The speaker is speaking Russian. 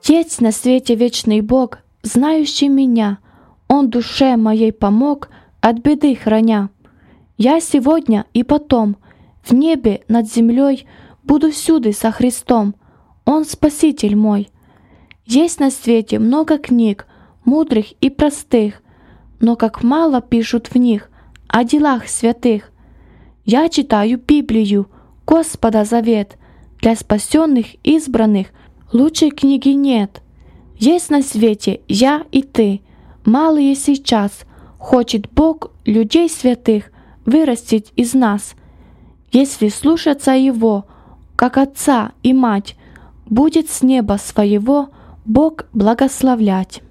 Есть на свете вечный Бог, знающий меня. Он душе моей помог, от беды храня. Я сегодня и потом в небе над землей буду всюду со Христом. Он Спаситель мой. Есть на свете много книг, мудрых и простых, но как мало пишут в них о делах святых. Я читаю Библию, Господа завет. Для спасенных избранных лучшей книги нет. Есть на свете я и ты, малые сейчас. Хочет Бог людей святых вырастить из нас. Если слушаться Его, как отца и мать, будет с неба своего Бог благословлять.